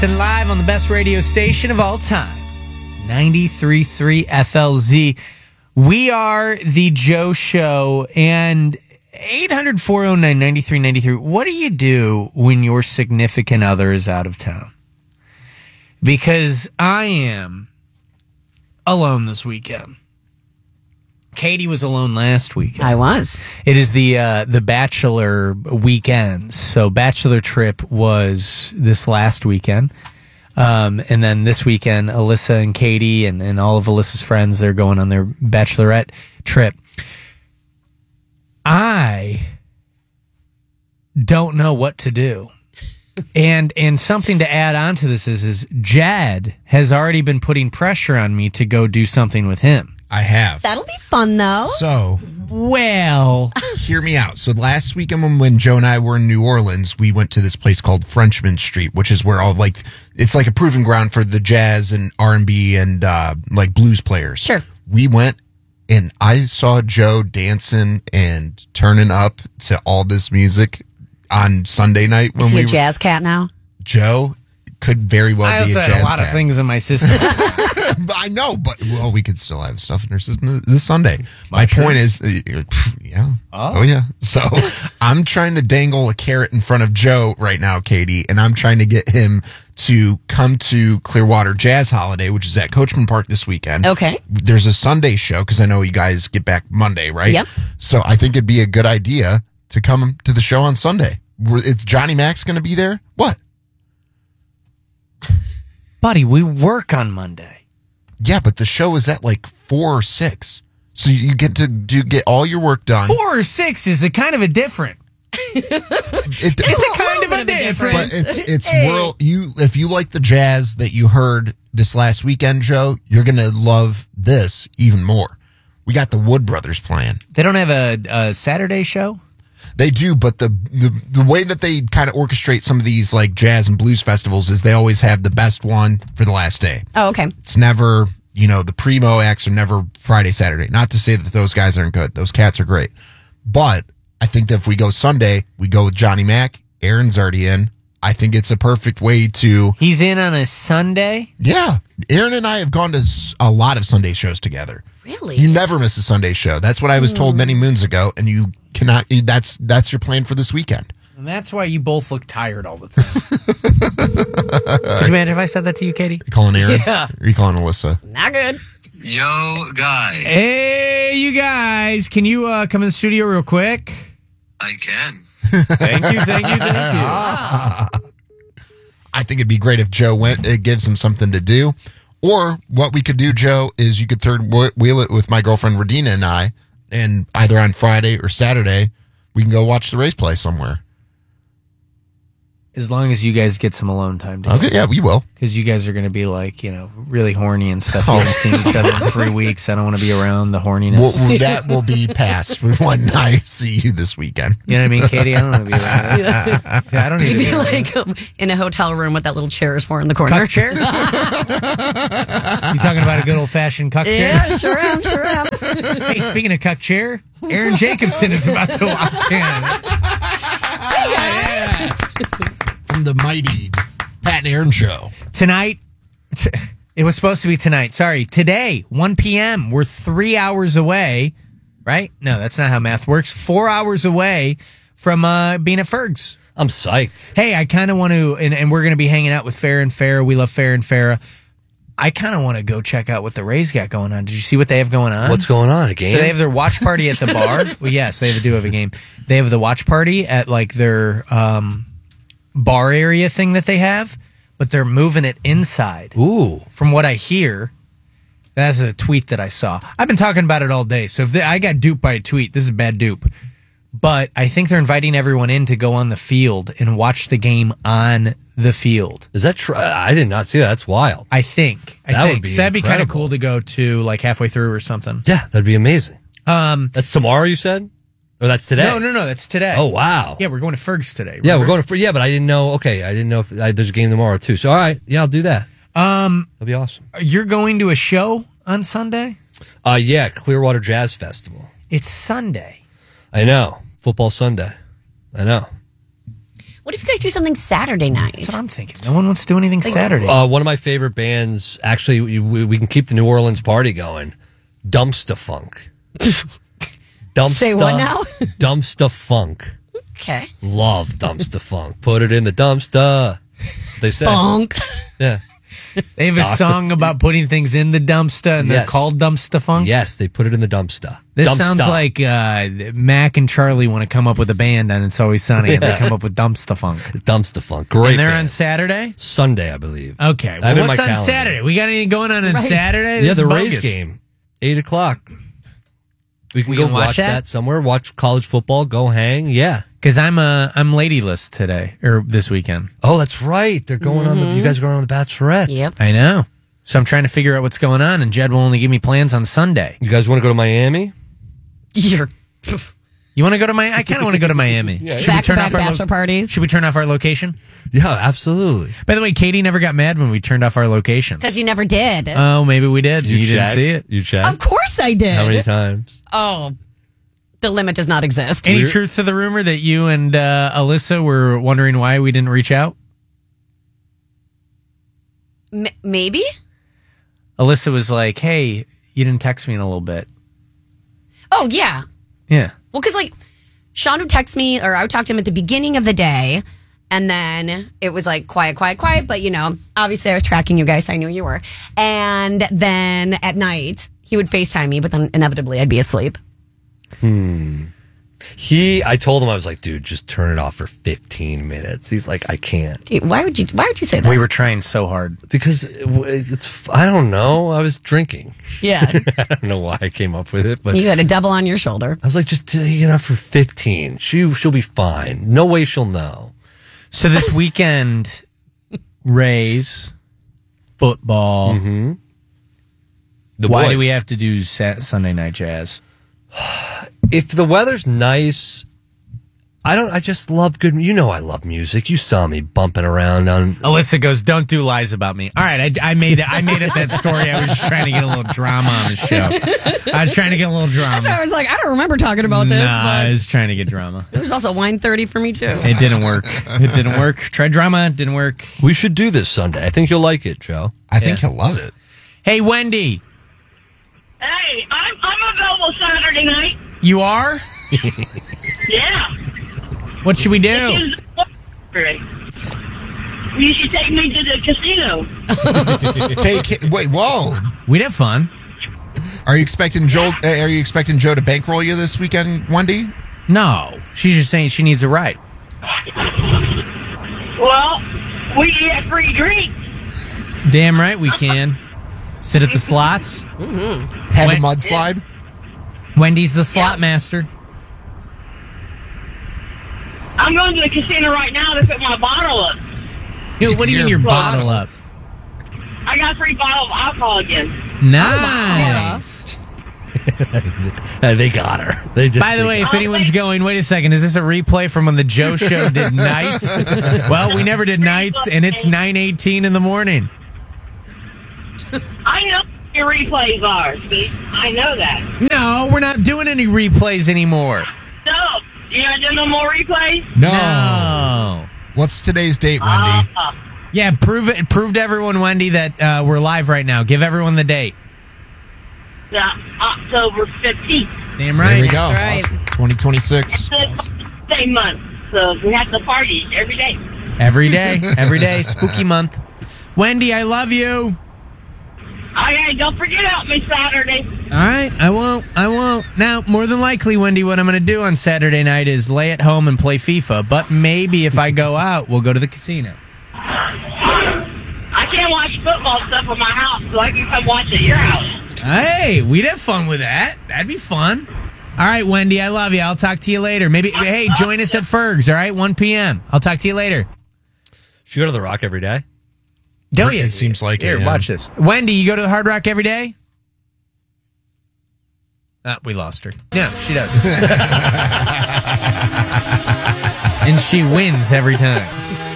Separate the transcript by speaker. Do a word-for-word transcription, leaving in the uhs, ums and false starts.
Speaker 1: And live on the best radio station of all time, ninety-three point three F L Z. We are the Joe Show, and eight hundred, four oh nine, nine three nine three. What do you do when your significant other is out of town? Because I am alone this weekend. Katie was alone last weekend.
Speaker 2: I was.
Speaker 1: It is the uh, the Bachelor weekends. So Bachelor trip was this last weekend. Um, and then this weekend, Alyssa and Katie and, and all of Alyssa's friends, they're going on their Bachelorette trip. I don't know what to do. And and something to add on to this is, is Jad has already been putting pressure on me to go do something with him.
Speaker 3: I have.
Speaker 2: That'll be fun, though.
Speaker 3: So,
Speaker 1: well,
Speaker 3: hear me out. So last weekend when, when Joe and I were in New Orleans, we went to this place called Frenchman Street, which is where all like, it's like a proving ground for the jazz and R and B and uh, like blues players.
Speaker 2: Sure.
Speaker 3: We went and I saw Joe dancing and turning up to all this music on Sunday night. When
Speaker 2: is he
Speaker 3: we
Speaker 2: a
Speaker 3: were,
Speaker 2: jazz cat now?
Speaker 3: Joe could very well
Speaker 1: I
Speaker 3: be
Speaker 1: also
Speaker 3: a
Speaker 1: had
Speaker 3: jazz
Speaker 1: a lot
Speaker 3: cat.
Speaker 1: of things in my system.
Speaker 3: I know, but well, we could still have stuff in our system this Sunday. My,
Speaker 1: My
Speaker 3: point is, uh, yeah,
Speaker 1: oh.
Speaker 3: oh yeah. So I'm trying to dangle a carrot in front of Joe right now, Katie, and I'm trying to get him to come to Clearwater Jazz Holiday, which is at Coachman Park this weekend.
Speaker 2: Okay.
Speaker 3: There's a Sunday show because I know you guys get back Monday, right?
Speaker 2: Yep.
Speaker 3: So I think it'd be a good idea to come to the show on Sunday. It's Johnny Mac's going to be there. What?
Speaker 1: Buddy, we work on Monday.
Speaker 3: Yeah, but the show is at like four or six. So you get to do get all your work done.
Speaker 1: Four or six is a kind of a different.
Speaker 3: It,
Speaker 1: It's a kind of a different.
Speaker 3: but it's it's world you if you like the jazz that you heard this last weekend, Joe, you're gonna love this even more. We got the Wood Brothers playing.
Speaker 1: They don't have a, a Saturday show?
Speaker 3: They do, but the, the the way that they kind of orchestrate some of these like jazz and blues festivals is they always have the best one for the last day.
Speaker 2: Oh, okay.
Speaker 3: It's never, you know, the primo acts are never Friday, Saturday. Not to say that those guys aren't good. Those cats are great. But I think that if we go Sunday, we go with Johnny Mac. Aaron's already in. I think it's a perfect way to...
Speaker 1: He's in on a Sunday?
Speaker 3: Yeah. Aaron and I have gone to s- a lot of Sunday shows together.
Speaker 2: Really?
Speaker 3: You never miss a Sunday show. That's what I was told many moons ago, and you cannot... That's that's your plan for this weekend.
Speaker 1: And that's why you both look tired all the time. Could you imagine if I said that to you, Katie?
Speaker 3: You calling Aaron?
Speaker 1: Yeah.
Speaker 3: Or are you calling Alyssa?
Speaker 2: Not good.
Speaker 4: Yo, guy.
Speaker 1: Hey, you guys. Can you uh, come in the studio real quick?
Speaker 4: I can.
Speaker 1: Thank you, thank you, thank you.
Speaker 3: I think it'd be great if Joe went. It gives him something to do. Or what we could do, Joe, is you could third wheel it with my girlfriend Radina and I, and either on Friday or Saturday, we can go watch the race play somewhere.
Speaker 1: As long as you guys get some alone time together.
Speaker 3: Okay, yeah, we will.
Speaker 1: Because you guys are going to be like, you know, really horny and stuff. You
Speaker 3: Oh.
Speaker 1: haven't seen each other in three weeks. I don't want to be around the horniness.
Speaker 3: Well, well, that will be past when I see you this weekend.
Speaker 1: You know what I mean, Katie? I don't want to be around that. Yeah, I don't need
Speaker 2: You'd
Speaker 1: to
Speaker 2: be
Speaker 1: be around
Speaker 2: like um, in a hotel room with that little chair is for in the corner.
Speaker 1: cuck chair? You talking about a good old-fashioned cuck chair?
Speaker 2: Yeah, sure am, sure am.
Speaker 1: Hey, speaking of cuck chair, Aaron Jacobson is about to walk in.
Speaker 3: Yes. From the mighty Pat and Aaron show.
Speaker 1: Tonight, t- it was supposed to be tonight. Sorry, today, one p.m. We're three hours away, right? No, that's not how math works. Four hours away from uh, being at Ferg's.
Speaker 5: I'm psyched.
Speaker 1: Hey, I kind of want to, and, and we're going to be hanging out with Fair and Farrah. We love Fair and Farrah. I kind of want to go check out what the Rays got going on. Did you see what they have going on?
Speaker 5: What's going on? A game?
Speaker 1: So they have their watch party at the bar. Well, yes, they do have a game. They have the watch party at like their um, bar area thing that they have, but they're moving it inside.
Speaker 5: Ooh.
Speaker 1: From what I hear, that's a tweet that I saw. I've been talking about it all day. So if they, I got duped by a tweet, this is a bad dupe. But I think they're inviting everyone in to go on the field and watch the game on the field.
Speaker 5: Is that true? I did not see that. That's wild.
Speaker 1: I think. I
Speaker 5: That
Speaker 1: think.
Speaker 5: would be
Speaker 1: so that'd be kind of
Speaker 5: incredible.
Speaker 1: cool to go to like halfway through or something.
Speaker 5: Yeah, that'd be amazing.
Speaker 1: Um,
Speaker 5: That's tomorrow, you said? Or that's today?
Speaker 1: No, no, no. That's today.
Speaker 5: Oh, wow.
Speaker 1: Yeah, we're going to Ferg's today.
Speaker 5: Yeah,
Speaker 1: remember?
Speaker 5: we're going to, for, yeah, but I didn't know. Okay, I didn't know if I, there's a game tomorrow, too. So, all right. Yeah, I'll do that.
Speaker 1: Um,
Speaker 5: That'll be awesome.
Speaker 1: You're going to a show on Sunday?
Speaker 5: Uh, yeah, Clearwater Jazz Festival.
Speaker 1: It's Sunday.
Speaker 5: I know. Football Sunday. I know.
Speaker 2: What if you guys do something Saturday night?
Speaker 1: That's what I'm thinking. No one wants to do anything Saturday.
Speaker 5: Uh, one of my favorite bands, actually, we, we we can keep the New Orleans party going. Dumpsta Funk. Dumpsta,
Speaker 2: Say what now?
Speaker 5: Dumpsta Funk.
Speaker 2: Okay.
Speaker 5: Love Dumpsta Funk. Put it in the dumpster. They say.
Speaker 2: Funk.
Speaker 5: Yeah.
Speaker 1: They have a song about putting things in the dumpster, and they're
Speaker 5: Yes.
Speaker 1: called Dumpsta Funk.
Speaker 5: Yes, they put it in the dumpster.
Speaker 1: This
Speaker 5: Dumpsta.
Speaker 1: sounds like uh, Mac and Charlie want to come up with a band, and It's Always Sunny, and they come up with Dumpsta Funk.
Speaker 5: Dumpsta Funk. Great
Speaker 1: And they're
Speaker 5: band.
Speaker 1: on Saturday?
Speaker 5: Sunday, I believe.
Speaker 1: Okay.
Speaker 5: I have
Speaker 1: Well,
Speaker 5: it in
Speaker 1: what's
Speaker 5: my
Speaker 1: on
Speaker 5: calendar.
Speaker 1: Saturday? We got anything going on on Saturday?
Speaker 5: Yeah,
Speaker 1: This
Speaker 5: the
Speaker 1: is
Speaker 5: Rays
Speaker 1: bogus.
Speaker 5: game. Eight o'clock. We can
Speaker 1: We
Speaker 5: go
Speaker 1: can watch
Speaker 5: watch
Speaker 1: that?
Speaker 5: that? somewhere. Watch college football. Go hang. Yeah.
Speaker 1: Because I'm uh, I'm ladyless today, or this weekend.
Speaker 5: Oh, that's right. They're going on the. You guys are going on the Bachelorette.
Speaker 2: Yep.
Speaker 1: I know. So I'm trying to figure out what's going on, and Jed will only give me plans on Sunday.
Speaker 5: You guys want to go to Miami?
Speaker 2: You're
Speaker 1: You want to go to Miami? I kind of want to go to Miami. Should we
Speaker 2: back to
Speaker 1: turn
Speaker 2: back
Speaker 1: off our lo-
Speaker 2: bachelor parties.
Speaker 1: Should we turn off our location?
Speaker 5: Yeah, absolutely.
Speaker 1: By the way, Katie never got mad when we turned off our locations.
Speaker 2: Because you never did.
Speaker 1: Oh, maybe we did. You, didn't
Speaker 5: checked?
Speaker 1: see it.
Speaker 5: You checked?
Speaker 2: Of course I did.
Speaker 5: How many times?
Speaker 2: Oh, the limit does not exist.
Speaker 1: Any
Speaker 5: We're-
Speaker 1: truth to the rumor that you and uh, Alyssa were wondering why we didn't reach out?
Speaker 2: M- maybe?
Speaker 1: Alyssa was like, "Hey, you didn't text me in a little bit."
Speaker 2: Oh, yeah.
Speaker 1: Yeah.
Speaker 2: Well, because like Sean would text me, or I would talk to him at the beginning of the day, and then it was like quiet, quiet, quiet. But you know, obviously I was tracking you guys. So I knew you were. And then at night he would FaceTime me, but then inevitably I'd be asleep.
Speaker 5: He, I told him, I was like, dude, just turn it off for fifteen minutes. He's like, I can't.
Speaker 2: Dude, why would you? Why would you say that?
Speaker 1: We were trying so hard.
Speaker 5: Because it- it's, I don't know. I was drinking.
Speaker 2: yeah,
Speaker 5: I don't know why I came up with it, but
Speaker 2: you had a devil on your shoulder.
Speaker 5: I was like, just take it off for fifteen. She, she'll be fine. No way she'll know.
Speaker 1: So this weekend, Rays, football.
Speaker 5: Mm-hmm. The
Speaker 1: Why
Speaker 5: boys.
Speaker 1: do we have to do sa- Sunday Night Jazz?
Speaker 5: If the weather's nice, I don't, I just love good, you know I love music. You saw me bumping around on,
Speaker 1: Alyssa goes, "Don't do lies about me." All right, I, I made it. I made it that story. I was just trying to get a little drama on the show. I was trying to get a little drama.
Speaker 2: That's why I was like, I don't remember talking about
Speaker 1: nah,
Speaker 2: this,
Speaker 1: I
Speaker 2: but
Speaker 1: was trying to get drama.
Speaker 2: it was also wine thirty for me too.
Speaker 1: It didn't work. It didn't work. Tried drama. It didn't work.
Speaker 5: we should do this Sunday. I think you'll like it, Joe.
Speaker 3: I think he'll love it.
Speaker 1: Hey, Wendy,
Speaker 6: Hey, I'm I'm available Saturday night.
Speaker 1: you are?
Speaker 6: Yeah.
Speaker 1: What should we do?
Speaker 6: You should take me to the casino.
Speaker 3: Take wait, whoa.
Speaker 1: We'd have fun.
Speaker 3: Are you expecting Joe? uh, Are you expecting Joe to bankroll you this weekend, Wendy?
Speaker 1: No, she's just saying she needs a ride.
Speaker 6: Well, we get free drinks.
Speaker 1: Damn right we can. Sit at the slots.
Speaker 3: Have
Speaker 1: When-
Speaker 3: a mudslide?
Speaker 1: Wendy's the slot master.
Speaker 6: I'm going to the casino right now to put my bottle up.
Speaker 1: Dude, what do you mean your
Speaker 3: Your
Speaker 1: bottle
Speaker 3: bottle.
Speaker 1: up?
Speaker 6: I got a free bottle of alcohol again.
Speaker 1: Nice.
Speaker 5: Uh, they got her. They just,
Speaker 1: By the
Speaker 5: they
Speaker 1: way,
Speaker 5: got
Speaker 1: if anyone's going, wait a second, is this a replay from when the Joe Show did nights? Well, we never did nights, and it's nine eighteen in the morning.
Speaker 6: I know what your replays are, Steve. I know that.
Speaker 1: No, we're not doing any replays anymore.
Speaker 6: No, you not doing no more replays?
Speaker 3: No.
Speaker 1: No.
Speaker 3: What's today's date, Wendy?
Speaker 6: Uh,
Speaker 1: Yeah, prove it. Prove to everyone, Wendy, that uh, we're live right now. Give everyone the date.
Speaker 6: yeah, October fifteenth.
Speaker 1: Damn right.
Speaker 3: There we go.
Speaker 2: That's right.
Speaker 3: Awesome. twenty twenty-six.
Speaker 6: Same month. So we have the party every day.
Speaker 1: Every day. Every day. Spooky month. Wendy, I love you.
Speaker 6: Oh, yeah, don't forget about me Saturday.
Speaker 1: All right, I won't. I won't. Now, more than likely, Wendy, what I'm going to do on Saturday night is lay at home and play FIFA. But maybe if I go out, we'll go to the casino.
Speaker 6: I can't watch football stuff in my house, so I can come watch at your house.
Speaker 1: Hey, we'd have fun with that. That'd be fun. All right, Wendy, I love you. I'll talk to you later. Maybe, hey, join us at Ferg's, all right, one p.m. I'll talk to you later.
Speaker 5: Should you go to the Rock every day?
Speaker 1: Don't you?
Speaker 3: It seems like
Speaker 1: Here,
Speaker 3: it, yeah.
Speaker 1: watch this. Wendy, you go to the Hard Rock every day? Ah, we lost her. No, she does. And she wins every time.